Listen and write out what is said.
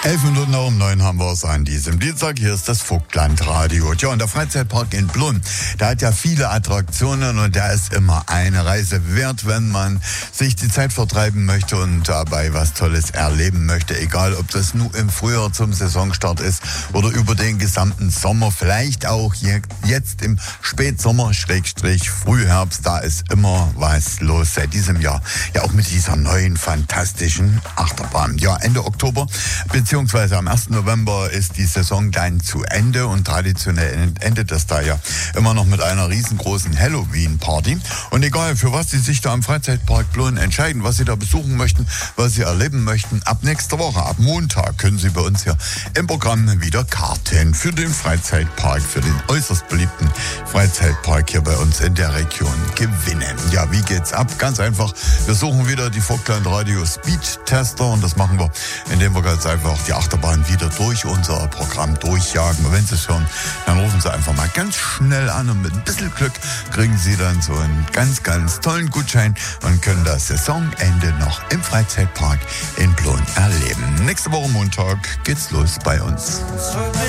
11 Minuten nach um 9 haben wir es an diesem Dienstag. Hier ist das Vogtland-Radio. Tja, und der Freizeitpark in Plön, der hat ja viele Attraktionen und der ist immer eine Reise wert, wenn man sich die Zeit vertreiben möchte und dabei was Tolles erleben möchte. Egal, ob das nur im Frühjahr zum Saisonstart ist oder über den gesamten Sommer, vielleicht auch jetzt im Spätsommer, Frühherbst, da ist immer was los seit diesem Jahr. Ja, auch mit dieser neuen, fantastischen Achterbahn. Ja, Ende Oktober, beziehungsweise am 1. November ist die Saison dann zu Ende und traditionell endet das da ja immer noch mit einer riesengroßen Halloween-Party. Und egal, für was Sie sich da am Freizeitpark Plön entscheiden, was Sie da besuchen möchten, was Sie erleben möchten, ab nächster Woche, ab Montag, können Sie bei uns hier im Programm wieder Karten für den Freizeitpark, für den äußerst beliebten Freizeitpark hier bei uns in der Region gewinnen. Ja, wie geht's ab? Ganz einfach, wir suchen wieder die Vogtland Radio Speed-Tester und das machen wir, indem wir ganz einfach die Achterbahn wieder durch unser Programm durchjagen. Und wenn Sie es hören, dann rufen Sie einfach mal ganz schnell an und mit ein bisschen Glück kriegen Sie dann so einen ganz, ganz tollen Gutschein und können das Saisonende noch im Freizeitpark in Plön erleben. Nächste Woche Montag geht's los bei uns.